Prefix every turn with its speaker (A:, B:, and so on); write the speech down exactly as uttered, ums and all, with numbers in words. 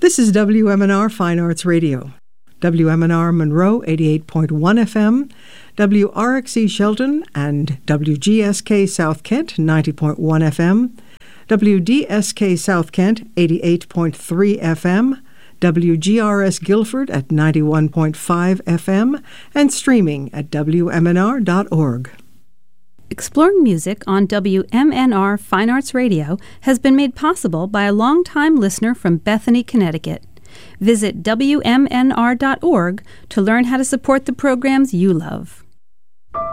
A: This is W M N R Fine Arts Radio. W M N R Monroe eighty-eight point one F M, W R X E Shelton and W G S K South Kent ninety point one F M, W D S K South Kent eighty-eight point three F M, W G R S Guilford at ninety-one point five F M, and streaming at W M N R dot org.
B: Exploring music on W M N R Fine Arts Radio has been made possible by a longtime listener from Bethany, Connecticut. Visit W M N R dot org to learn how to support the programs you love.